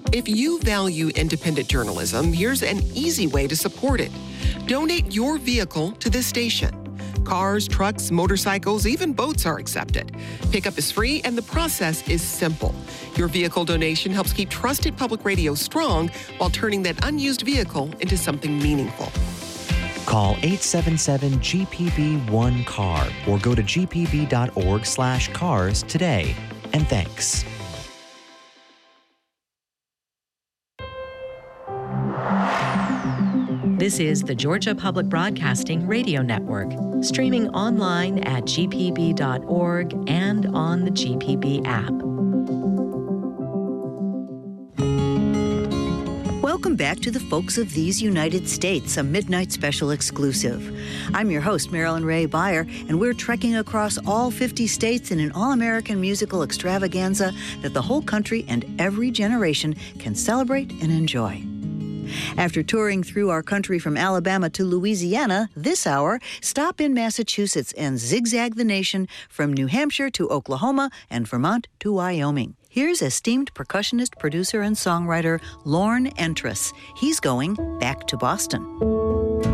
If you value independent journalism, here's an easy way to support it. Donate your vehicle to this station. Cars, trucks, motorcycles, even boats are accepted. Pickup is free and the process is simple. Your vehicle donation helps keep trusted public radio strong while turning that unused vehicle into something meaningful. Call 877-GPB-1-CAR or go to gpb.org/cars today. And thanks. This is the Georgia Public Broadcasting Radio Network, streaming online at gpb.org and on the GPB app. Welcome back to the Folks of These United States, a Midnight Special exclusive. I'm your host, Marilyn Ray Beyer, and we're trekking across all 50 states in an all-American musical extravaganza that the whole country and every generation can celebrate and enjoy. After touring through our country from Alabama to Louisiana, this hour, stop in Massachusetts and zigzag the nation from New Hampshire to Oklahoma and Vermont to Wyoming. Here's esteemed percussionist, producer, and songwriter Lorne Entris. He's going back to Boston.